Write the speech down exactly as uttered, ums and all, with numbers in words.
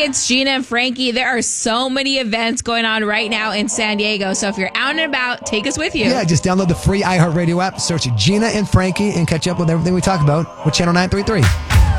Hey, it's Gina and Frankie. There are so many events going on right now in San Diego. So if you're out and about, take us with you. Yeah, just download the free iHeartRadio app, search Gina and Frankie, and catch up with everything we talk about with Channel nine three three.